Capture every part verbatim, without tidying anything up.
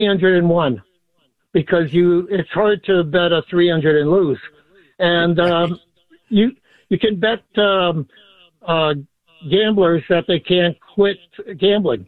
hundred one because you it's hard to bet a three hundred and lose. And um, you you can bet um, uh, gamblers that they can't quit gambling.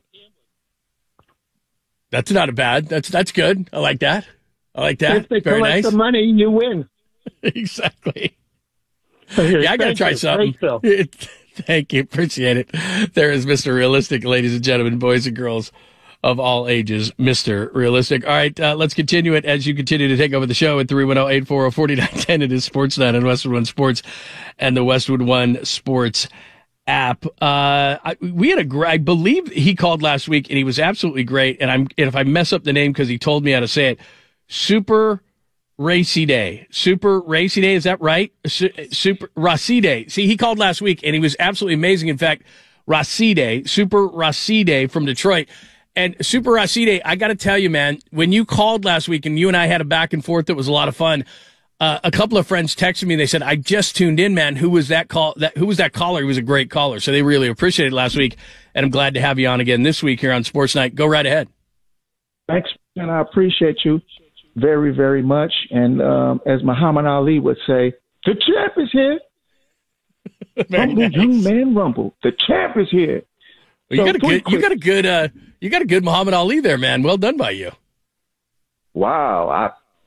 That's not a bad. That's that's good. I like that. I like that. If they Very collect nice. the money, you win. Exactly. Yeah, I got to try you. something. Thank you. Appreciate it. There is Mister Realistic, ladies and gentlemen, boys and girls of all ages, Mister Realistic. All right, uh, let's continue it as you continue to take over the show at three one zero, eight four zero, four nine one zero. It is Sportsnet on Westwood One Sports and the Westwood One Sports app. Uh, I, we had a great, I believe he called last week and he was absolutely great. And I'm, and if I mess up the name because he told me how to say it, Super Racy Day. Super Racy Day, is that right? Super Racy Day. See, he called last week and he was absolutely amazing. In fact, Racy Day, Super Racy Day from Detroit. And Super Racy Day, I got to tell you, man, when you called last week and you and I had a back and forth that was a lot of fun, uh, a couple of friends texted me. They said, I just tuned in, man. Who was that call? That, who was that caller? He was a great caller. So they really appreciated it last week. And I'm glad to have you on again this week here on Sports Night. Go right ahead. Thanks, and I appreciate you very, very much. And um, as Muhammad Ali would say, the champ is here. Rumble, nice. Young man, rumble. The champ is here. Well, you, so got a good, you got a good, uh, you got a good Muhammad Ali there, man. Well done by you. Wow, I,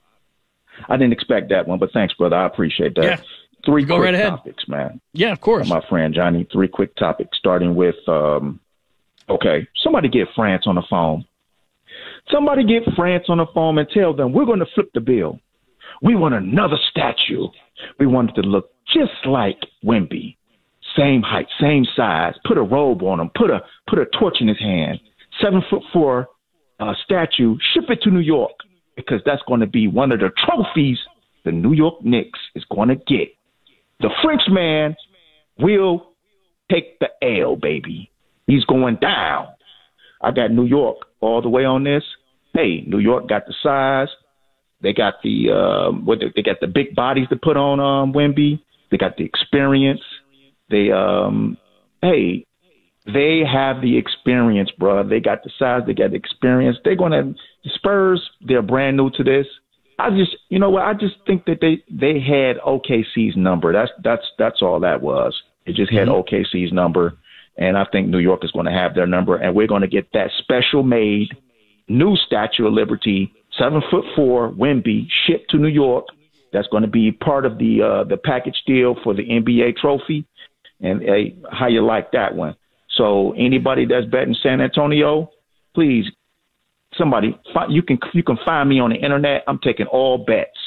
I didn't expect that one, but thanks, brother. I appreciate that. Yeah. Three Go quick right ahead. topics, man. Yeah, of course. My friend Johnny. Three quick topics, starting with, um, okay, somebody get France on the phone. Somebody get France on the phone and tell them we're going to flip the bill. We want another statue. We want it to look just like Wemby. Same height, same size. Put a robe on him. Put a put a torch in his hand. Seven foot four uh, statue. Ship it to New York because that's going to be one of the trophies the New York Knicks is going to get. The Frenchman will take the L, baby. He's going down. I got New York all the way on this. Hey, New York got the size. They got the uh, what? They got the big bodies to put on um, Wemby. They got the experience. They um, hey, they have the experience, bro. They got the size. They got the experience. They're gonna the Spurs. They're brand new to this. I just, you know what? I just think that they they had O K C's number. That's that's that's all that was. It just had mm-hmm. O K C's number. And I think New York is going to have their number, and we're going to get that special-made new Statue of Liberty, seven foot four, Wemby, shipped to New York. That's going to be part of the uh, the package deal for the N B A trophy. And hey, how you like that one? So anybody that's betting San Antonio, please, somebody, you can you can find me on the internet. I'm taking all bets.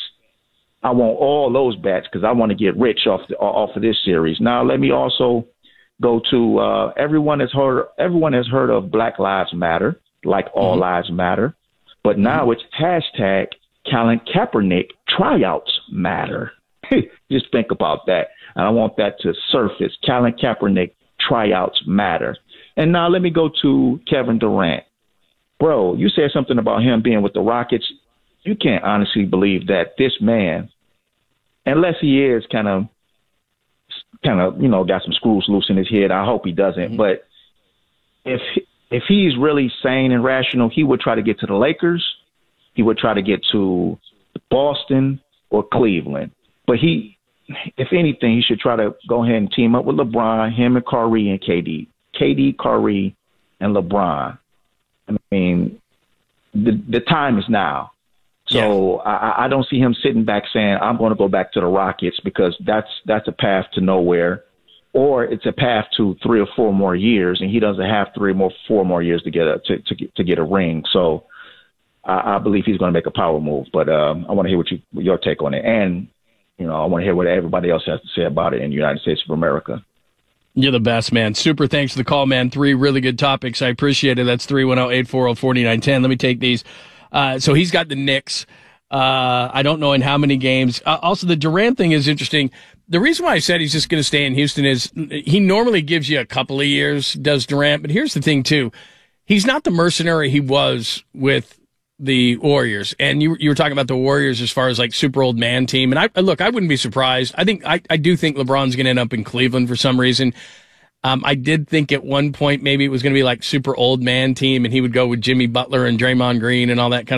I want all those bets because I want to get rich off the, off of this series. Now let me also go to uh, everyone has heard everyone has heard of Black Lives Matter, like all mm-hmm. lives matter, but now mm-hmm. it's hashtag Colin Kaepernick tryouts matter. Just think about that, and I want that to surface. Colin Kaepernick tryouts matter. And now let me go to Kevin Durant, bro. You said something about him being with the Rockets. You can't honestly believe that this man, unless he is kind of. kind of, you know, got some screws loose in his head. I hope he doesn't. Mm-hmm. But if if he's really sane and rational, he would try to get to the Lakers. He would try to get to Boston or Cleveland. But he, if anything, he should try to go ahead and team up with LeBron, him and Kyrie and K D. K D, Kyrie, and LeBron. I mean, the the time is now. So yeah. I, I don't see him sitting back saying, I'm going to go back to the Rockets because that's that's a path to nowhere, or it's a path to three or four more years, and he doesn't have three more, four more years to get a to to get, to get a ring. So I, I believe he's going to make a power move. But um, I want to hear what you your take on it, and you know I want to hear what everybody else has to say about it in the United States of America. You're the best, man. Super thanks for the call, man. Three really good topics. I appreciate it. That's three one zero, eight four zero, four nine one zero. Let me take these. Uh, so he's got the Knicks. Uh, I don't know in how many games. Uh, also, the Durant thing is interesting. The reason why I said he's just going to stay in Houston is he normally gives you a couple of years, does Durant. But here's the thing, too. He's not the mercenary he was with the Warriors. And you, you were talking about the Warriors as far as like super old man team. And I look, I wouldn't be surprised. I think I, I do think LeBron's going to end up in Cleveland for some reason. Um, I did think at one point maybe it was going to be like super old man team, and he would go with Jimmy Butler and Draymond Green and all that kind of